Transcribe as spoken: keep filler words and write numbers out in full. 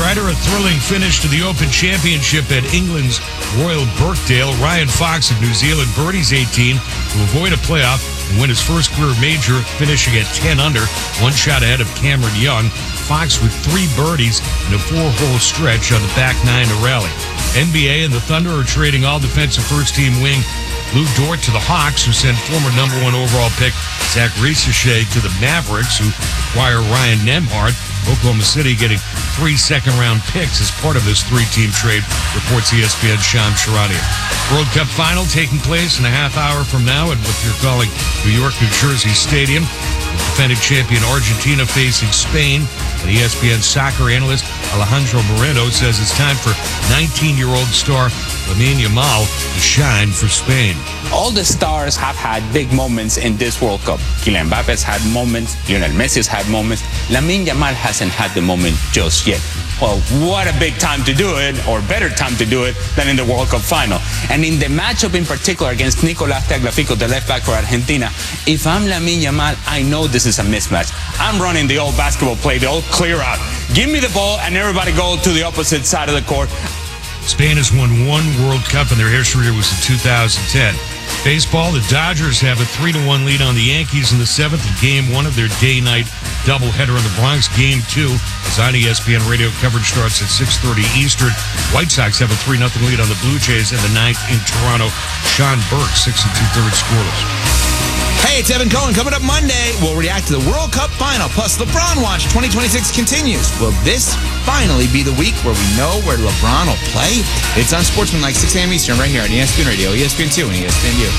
Ryder, a thrilling finish to the Open Championship at England's Royal Birkdale. Ryan Fox of New Zealand birdies eighteen to avoid a playoff and win his first career major, finishing at ten under, one shot ahead of Cameron Young. Fox with three birdies in a four-hole stretch on the back nine to rally. N B A and the Thunder are trading all-defensive first-team wing Lou Dort to the Hawks, who sent former number one overall pick Zach Risache to the Mavericks, who acquire Ryan Nembhard. Oklahoma City getting three second-round picks as part of this three-team trade, reports E S P N's Shams Charania. World Cup final taking place in a half hour from now at what you're calling New York, New Jersey Stadium. The defending champion Argentina facing Spain. And E S P N soccer analyst Alejandro Moreno says it's time for nineteen-year-old star Lamine Yamal to shine for Spain. All the stars have had big moments in this World Cup. Kylian Mbappe's had moments, Lionel Messi's had moments. Lamine Yamal hasn't had the moment just yet. Well, what a big time to do it, or better time to do it than in the World Cup final. And in the matchup in particular against Nicolás Tagliafico, the left back for Argentina, if I'm Lamine Yamal, I know this is a mismatch. I'm running the old basketball play, the old clear out. Give me the ball and everybody go to the opposite side of the court. Spain has won one World Cup and their history was in two thousand ten. Baseball, the Dodgers have a three to one lead on the Yankees in the seventh of game one of their day-night doubleheader in the Bronx. Game two is on E S P N radio. Coverage starts at six thirty Eastern. White Sox have a three nothing lead on the Blue Jays in the ninth in Toronto. Sean Burke, six and two-thirds scoreless. Hey, it's Evan Cohen. Coming up Monday, we'll react to the World Cup final. Plus, LeBron Watch twenty twenty-six continues. Will this finally be the week where we know where LeBron will play? It's on Sportsman like six a.m. Eastern right here on E S P N Radio, E S P N two, and E S P N U.